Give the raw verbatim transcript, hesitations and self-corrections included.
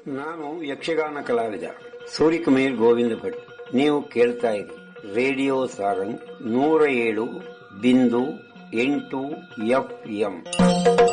ನಾನು ಯಕ್ಷಗಾನ ಕಲಾವಿದ ಸೂರ್ಯಕುಮಾರ್ ಗೋವಿಂದ ಭಟ್. ನೀವು ಕೇಳ್ತಾ ಇರಿ ರೇಡಿಯೋ ಸಾರಂಗ್ ನೂರ ಏಳು ಬಿಂದು ಎಂಟು ಎಫ್ ಎಂ.